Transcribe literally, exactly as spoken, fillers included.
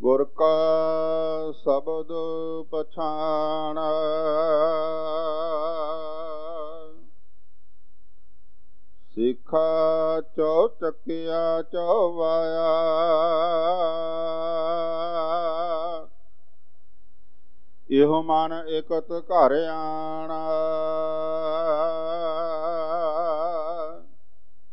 ਗੁਰ ਕਾ ਸ਼ਬਦ ਪਛਾਣ, ਸਿੱਖਾ ਚੌ ਚੱਕਿਆ ਚੌਵਾਇਆ, ਇਹੋ ਮਨ ਇਕਤ ਘਰ ਆਣਾ।